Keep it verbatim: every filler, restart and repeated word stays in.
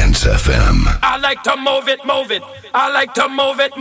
Dance F M. I like to move it, move it. I like to move it, move it.